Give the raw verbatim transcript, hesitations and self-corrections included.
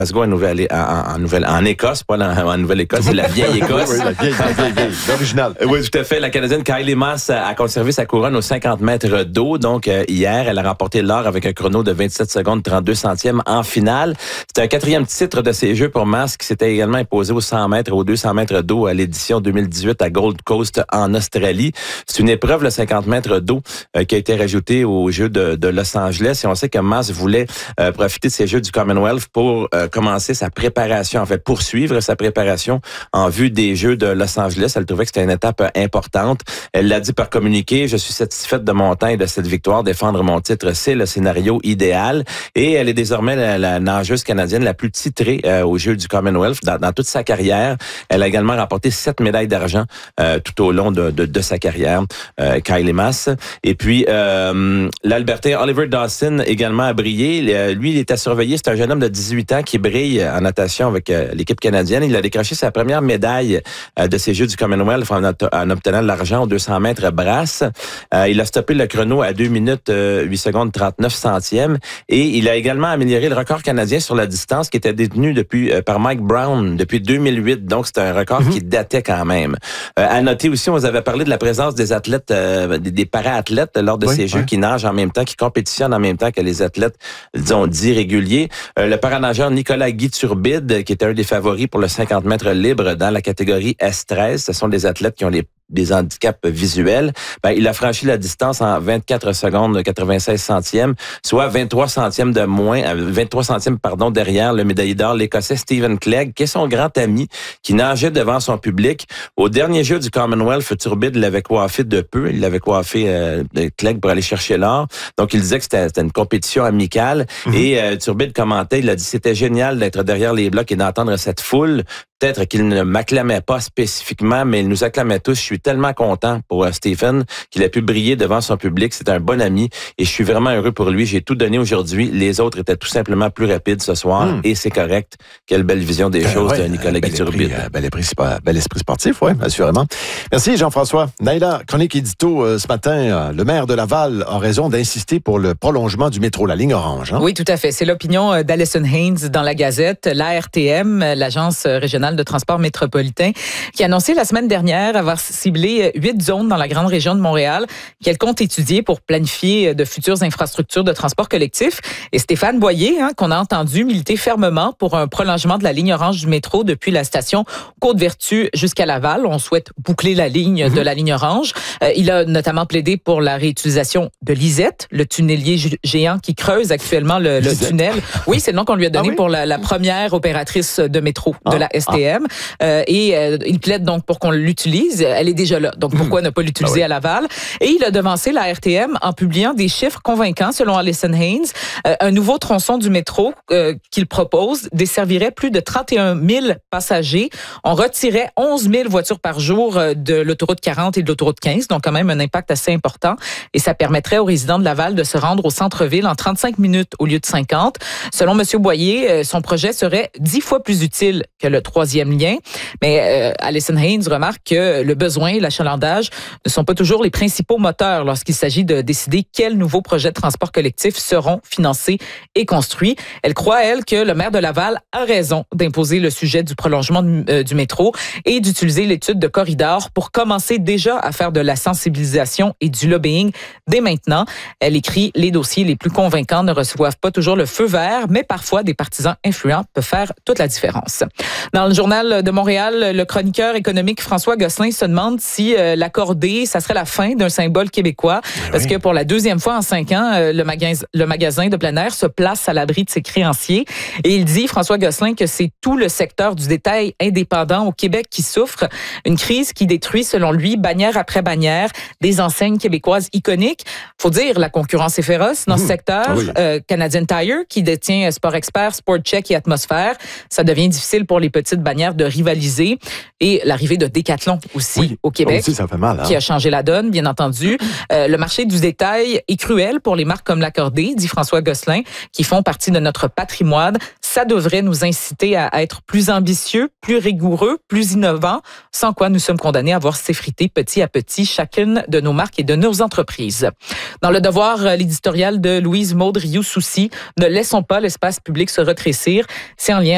Glasgow, en Nouvelle, en, en, Nouvelle, en Écosse, pas en, en Nouvelle-Écosse, c'est la vieille Écosse. Oui, la vieille, la vieille, vieille, l'original. Oui, tout à fait. La Canadienne Kylie Masse a conservé sa couronne aux cinquante mètres d'eau. Donc, euh, hier, elle a remporté l'or avec un chrono de vingt-sept secondes trente-deux centièmes en finale. C'était un quatrième titre de ces Jeux pour Masse qui s'était également imposé aux cent mètres et aux deux cents mètres d'eau à l'édition deux mille dix-huit à Gold Coast en Australie. C'est une épreuve, le cinquante mètres d'eau, euh, qui a été rajoutée aux Jeux de, de Los Angeles. Et on sait que Masse voulait euh, profiter de ces Jeux du Commonwealth pour euh, commencer sa préparation, en fait, poursuivre sa préparation en vue des Jeux de Los Angeles. Elle trouvait que c'était une étape importante. Elle l'a dit par communiqué, je suis satisfaite de mon temps et de cette victoire. Défendre mon titre, c'est le scénario idéal. Et elle est désormais la, la nageuse canadienne la plus titrée euh, aux Jeux du Commonwealth dans, dans toute sa carrière. Elle a également remporté sept médailles d'argent euh, tout au long de, de, de sa carrière, euh, Kylie Masse. Et puis, euh, l'Albertain Oliver Dawson également a brillé. Lui, il est à surveiller. C'est un jeune homme de dix-huit ans qui brille en natation avec euh, l'équipe canadienne. Il a décroché sa première médaille euh, de ces Jeux du Commonwealth en, en obtenant de l'argent aux deux cents mètres brasse. Euh, il a stoppé le chrono à deux minutes euh, huit secondes trente-neuf centièmes. Et il a également amélioré le record canadien sur la distance qui était détenu depuis euh, par Mike Brown depuis deux mille huit. Donc, c'est un record mm-hmm. qui datait quand même. Euh, à noter aussi, on vous avait parlé de la présence des athlètes, euh, des, des para-athlètes lors de oui, ces oui. Jeux qui nagent en même temps, qui compétitionnent en même temps que les athlètes, disons, dits réguliers. Euh, le paranageur Nicolas Guy Turbide, qui était un des favoris pour le cinquante mètres libre dans la catégorie S treize. Ce sont des athlètes qui ont les des handicaps visuels, ben, il a franchi la distance en vingt-quatre secondes quatre-vingt-seize centièmes, soit vingt-trois centièmes de moins, vingt-trois centièmes, pardon, derrière le médaillé d'or, l'Écossais Stephen Clegg, qui est son grand ami, qui nageait devant son public. Au dernier jeu du Commonwealth, Turbide l'avait coiffé de peu. Il l'avait coiffé, euh, Clegg pour aller chercher l'or. Donc, il disait que c'était, c'était une compétition amicale. Mm-hmm. Et euh, Turbide commentait, il a dit, c'était génial d'être derrière les blocs et d'entendre cette foule. Peut-être qu'il ne m'acclamait pas spécifiquement, mais il nous acclamait tous. Je suis tellement content pour uh, Stephen qu'il a pu briller devant son public. C'est un bon ami et je suis vraiment heureux pour lui. J'ai tout donné aujourd'hui. Les autres étaient tout simplement plus rapides ce soir mm. et c'est correct. Quelle belle vision des euh, choses ouais, de Nicolas Guy Turbide. Euh, bel, esprit, bel esprit sportif, oui, assurément. Merci Jean-François. Naïla, chronique édito euh, ce matin. Euh, le maire de Laval a raison d'insister pour le prolongement du métro, la ligne orange. Hein? Oui, tout à fait. C'est l'opinion d'Alison Haynes dans la Gazette. L'A R T M, l'Agence régionale de transport métropolitain, qui a annoncé la semaine dernière avoir ciblé huit zones dans la grande région de Montréal qu'elle compte étudier pour planifier de futures infrastructures de transport collectif. Et Stéphane Boyer, hein, qu'on a entendu militer fermement pour un prolongement de la ligne orange du métro depuis la station Côte-Vertu jusqu'à Laval. On souhaite boucler la ligne mm-hmm. de la ligne orange. Euh, il a notamment plaidé pour la réutilisation de Lisette, le tunnelier géant qui creuse actuellement le, le tunnel. Oui, c'est le nom qu'on lui a donné ah oui? pour la, la première opératrice de métro ah, de la S T M. Ah. Euh, et euh, il plaide donc pour qu'on l'utilise. Elle est déjà là. Donc, pourquoi mmh. ne pas l'utiliser ah oui. à Laval? Et il a devancé la R T M en publiant des chiffres convaincants, selon Alison Haynes. Euh, un nouveau tronçon du métro euh, qu'il propose desservirait plus de trente et un mille passagers. On retirait onze mille voitures par jour de l'autoroute quarante et de l'autoroute quinze. Donc, quand même, un impact assez important. Et ça permettrait aux résidents de Laval de se rendre au centre-ville en trente-cinq minutes au lieu de cinquante. Selon M. Boyer, son projet serait dix fois plus utile que le troisième lien. Mais euh, Alison Haynes remarque que le besoin et l'achalandage ne sont pas toujours les principaux moteurs lorsqu'il s'agit de décider quels nouveaux projets de transport collectif seront financés et construits. Elle croit, elle, que le maire de Laval a raison d'imposer le sujet du prolongement du, euh, du métro et d'utiliser l'étude de corridor pour commencer déjà à faire de la sensibilisation et du lobbying dès maintenant. Elle écrit « Les dossiers les plus convaincants ne reçoivent pas toujours le feu vert, mais parfois des partisans influents peuvent faire toute la différence. » Dans le Journal de Montréal, le chroniqueur économique François Gosselin se demande si euh, l'accorder, ça serait la fin d'un symbole québécois. Oui. Parce que pour la deuxième fois en cinq ans, euh, le, magasin, le magasin de plein air se place à l'abri de ses créanciers. Et il dit, François Gosselin, que c'est tout le secteur du détail indépendant au Québec qui souffre. Une crise qui détruit, selon lui, bannière après bannière, des enseignes québécoises iconiques. Faut dire, la concurrence est féroce dans mmh. ce secteur. Ah oui. euh, Canadian Tire, qui détient Sport Expert, Sport Check et Atmosphère. Ça devient difficile pour les petites bannières de rivaliser. Et l'arrivée de Decathlon aussi oui, au Québec, aussi, ça fait mal, hein? qui a changé la donne, bien entendu. Euh, le marché du détail est cruel pour les marques comme l'Accordé, dit François Gosselin, qui font partie de notre patrimoine. Ça devrait nous inciter à être plus ambitieux, plus rigoureux, plus innovants, sans quoi nous sommes condamnés à voir s'effriter petit à petit chacune de nos marques et de nos entreprises. Dans Le Devoir, l'éditorial de Louise Maud Rioux-Soucy, ne laissons pas l'espace public se rétrécir. C'est en lien